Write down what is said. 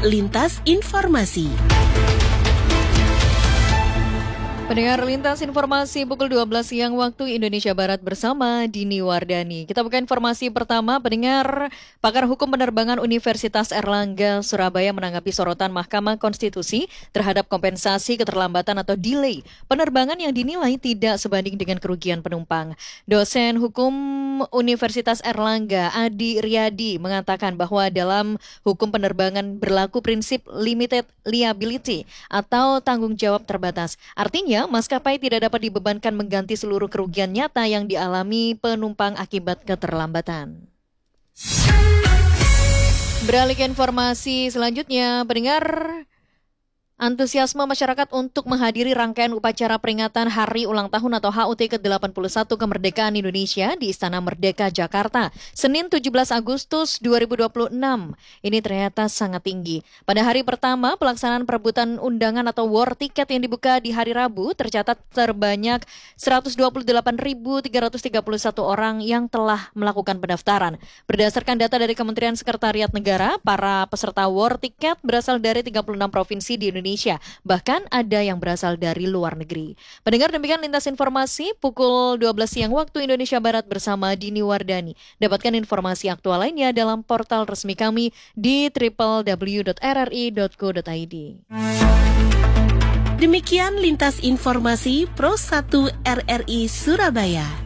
Lintas Informasi. Pendengar Lintas Informasi pukul 12 siang waktu Indonesia Barat bersama Dini Wardani. Kita buka informasi pertama, pendengar. Pakar Hukum Penerbangan Universitas Airlangga Surabaya menanggapi sorotan Mahkamah Konstitusi terhadap kompensasi keterlambatan atau delay penerbangan yang dinilai tidak sebanding dengan kerugian penumpang. Dosen Hukum Universitas Airlangga Adi Riyadi mengatakan bahwa dalam hukum penerbangan berlaku prinsip limited liability atau tanggung jawab terbatas. Artinya, maskapai tidak dapat dibebankan mengganti seluruh kerugian nyata yang dialami penumpang akibat keterlambatan. Beralih ke informasi selanjutnya, pendengar. Antusiasme masyarakat untuk menghadiri rangkaian upacara peringatan Hari Ulang Tahun atau HUT ke-81 Kemerdekaan Indonesia di Istana Merdeka, Jakarta, Senin 17 Agustus 2026. Ini ternyata sangat tinggi. Pada hari pertama, pelaksanaan perebutan undangan atau war ticket yang dibuka di hari Rabu tercatat terbanyak 128.331 orang yang telah melakukan pendaftaran. Berdasarkan data dari Kementerian Sekretariat Negara, para peserta war ticket berasal dari 36 provinsi di Indonesia. Bahkan ada yang berasal dari luar negeri. Pendengar, demikian lintas informasi pukul 12 siang waktu Indonesia Barat bersama Dini Wardani. Dapatkan informasi aktual lainnya dalam portal resmi kami di www.rri.co.id. Demikian lintas informasi Pro 1 RRI Surabaya.